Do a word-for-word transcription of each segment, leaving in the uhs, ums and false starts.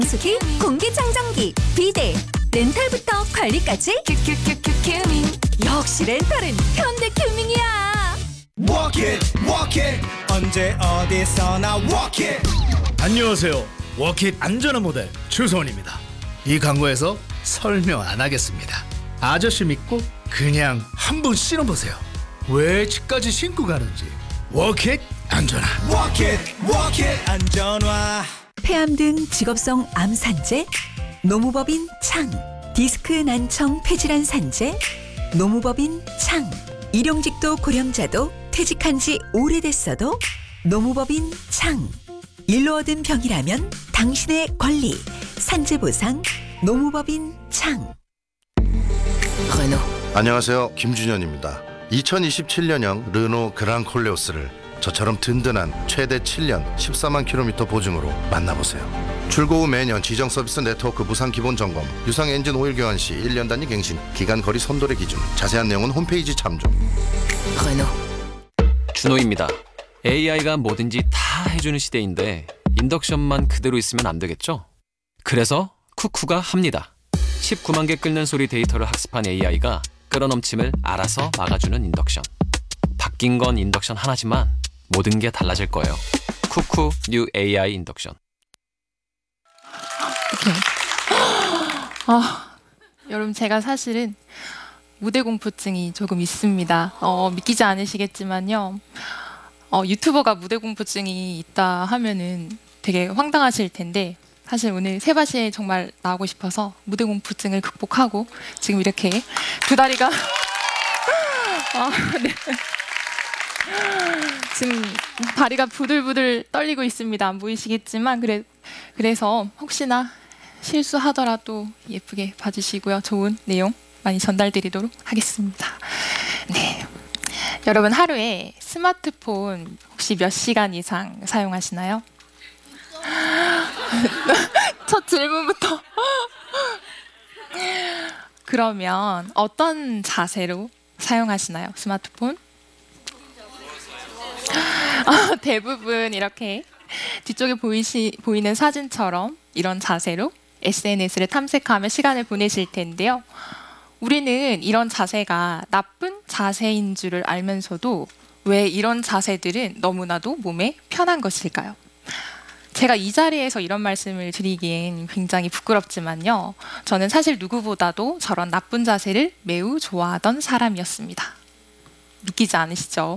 수기, 공기청정기, 비데, 렌탈부터 관리까지 큐큐큐큐 큐밍. 역시 렌탈은 현대큐밍이야. Walk it, walk it. 언제 어디서나 walk it. 안녕하세요. 워킷 안전한 모델 주소원입니다. 이 광고에서 설명 안 하겠습니다. 아저씨 믿고 그냥 한번 신어보세요. 왜 집까지 신고 가는지. 워킷 안전한. Walk it, walk it. 안전화. 폐암 등 직업성 암 산재, 노무법인 창, 디스크 난청 폐질환 산재, 노무법인 창, 일용직도 고령자도 퇴직한 지 오래됐어도 노무법인 창, 일로 얻은 병이라면 당신의 권리, 산재보상, 노무법인 창. 르노. 안녕하세요. 김준현입니다. 이천이십칠년형 르노 그랑 콜레오스를 저처럼 든든한 최대 칠 년 십사만 킬로미터 보증으로 만나보세요. 출고 후 매년 지정 서비스 네트워크 무상 기본 점검, 유상 엔진 오일 교환 시 일 년 단위 갱신, 기간 거리 선도의 기준, 자세한 내용은 홈페이지 참조. 르노. 준호입니다. 에이아이가 뭐든지 다 해주는 시대인데 인덕션만 그대로 있으면 안 되겠죠? 그래서 쿠쿠가 합니다. 십구만 개 끓는 소리 데이터를 학습한 에이아이가 끓어넘침을 알아서 막아주는 인덕션. 바뀐 건 인덕션 하나지만 모든 게 달라질 거예요. 쿠쿠 뉴 에이아이 인덕션. 아, 여러분 제가 사실은 무대 공포증이 조금 있습니다. 어, 믿기지 않으시겠지만요. 어, 유튜버가 무대 공포증이 있다 하면은 되게 황당하실 텐데 사실 오늘 세바시에 정말 나오고 싶어서 무대 공포증을 극복하고 지금 이렇게 두 다리가 아, 네. 지금 다리가 부들부들 떨리고 있습니다. 안 보이시겠지만 그래, 그래서 혹시나 실수하더라도 예쁘게 봐주시고요. 좋은 내용 많이 전달드리도록 하겠습니다. 네, 여러분 하루에 스마트폰 혹시 몇 시간 이상 사용하시나요? 첫 질문부터 그러면 어떤 자세로 사용하시나요? 스마트폰? 아, 대부분 이렇게 뒤쪽에 보이시, 보이는 사진처럼 이런 자세로 에스엔에스를 탐색하며 시간을 보내실 텐데요. 우리는 이런 자세가 나쁜 자세인 줄을 알면서도 왜 이런 자세들은 너무나도 몸에 편한 것일까요? 제가 이 자리에서 이런 말씀을 드리기엔 굉장히 부끄럽지만요. 저는 사실 누구보다도 저런 나쁜 자세를 매우 좋아하던 사람이었습니다. 믿기지 않으시죠?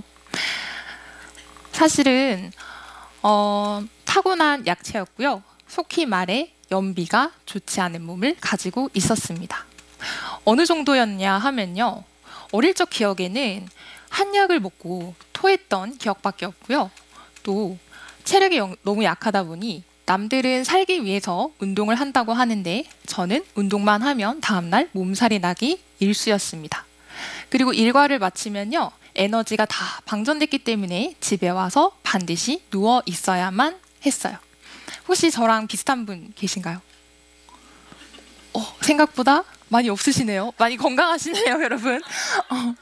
사실은 어, 타고난 약체였고요. 속히 말해 연비가 좋지 않은 몸을 가지고 있었습니다. 어느 정도였냐 하면요. 어릴 적 기억에는 한약을 먹고 토했던 기억밖에 없고요. 또 체력이 영, 너무 약하다 보니 남들은 살기 위해서 운동을 한다고 하는데 저는 운동만 하면 다음날 몸살이 나기 일쑤였습니다. 그리고 일과를 마치면요. 에너지가 다 방전됐기 때문에 집에 와서 반드시 누워 있어야만 했어요. 혹시 저랑 비슷한 분 계신가요? 어, 생각보다 많이 없으시네요. 많이 건강하시네요, 여러분. 어.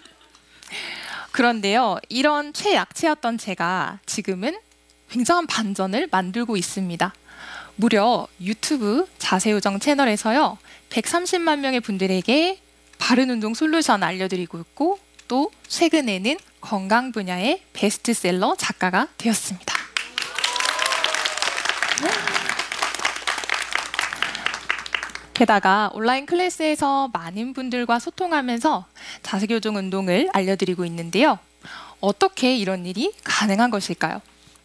그런데요, 이런 최약체였던 제가 지금은 굉장한 반전을 만들고 있습니다. 무려 유튜브 자세요정 채널에서요, 백삼십만 명의 분들에게 바른 운동 솔루션 알려드리고 있고 또 최근에는 건강 분야의 베스트셀러 작가가 되었습니다. 게다가 온라인 클래스에서 많은 분들과 소통하면서 자세교정 운동을 알려드리고 있는데요. 어떻게 이런 일이 가능한 것일까요?